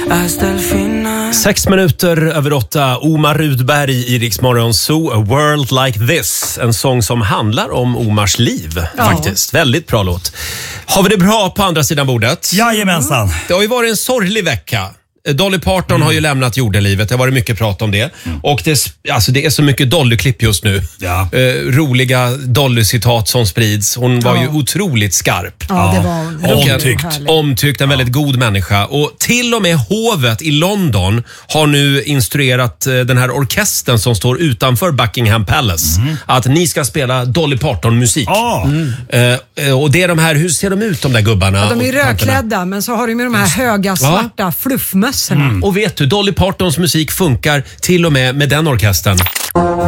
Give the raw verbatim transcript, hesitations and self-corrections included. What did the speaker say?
Sex minuter över åtta. Omar Rudberg i Rix Morgon Zoo, A World Like This. En sång som handlar om Omars liv, ja. Faktiskt. Väldigt bra låt. Har vi det bra på andra sidan bordet? Jajamensan. Det har ju varit en sorglig vecka. Dolly Parton mm. har ju lämnat jordelivet. Det har varit mycket prat om det. Mm. Och det, alltså det är så mycket Dolly-klipp just nu. Ja. Eh, roliga Dolly-citat som sprids. Hon var ja. ju otroligt skarp. Ja, det var och omtyckt. Omtyckt, en ja. väldigt god människa. Och till och med hovet i London har nu instruerat eh, den här orkestern som står utanför Buckingham Palace mm. att ni ska spela Dolly Parton-musik. Oh. Mm. Eh, och det är de här, hur ser de ut de där gubbarna? Ja, de är rödklädda, men så har de med de här höga svarta ja. fluffmössorna. Mm. Och vet du, Dolly Partons musik funkar till och med med den orkestern.